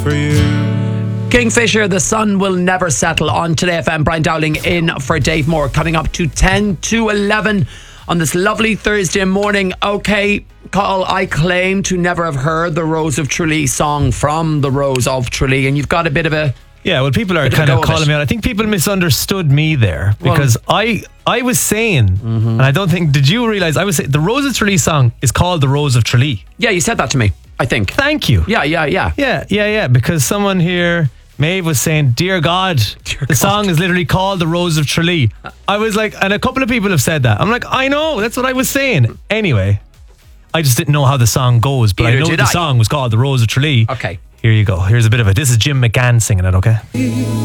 for you. Kingfisher, The Sun Will Never Settle on Today FM. Brian Dowling in for Dave Moore, coming up to 10 to 11 on this lovely Thursday morning. Okay, Carl, I claim to never have heard the Rose of Tralee song from the Rose of Tralee, and you've got a bit of a... Yeah, well, people are kind of calling me out. I think people misunderstood me there because I was saying, and I don't think, did you realise, I was saying the Rose of Tralee song is called The Rose of Tralee. Yeah, you said that to me, I think. Thank you. Yeah. Because someone here, Maeve, was saying, Dear God, the song is literally called The Rose of Tralee. I was like, and a couple of people have said that. I'm like, I know, that's what I was saying. Anyway, I just didn't know how the song goes, but I know the song was called The Rose of Tralee. Okay. Here you go. Here's a bit of it. This is Jim McGann singing it, okay?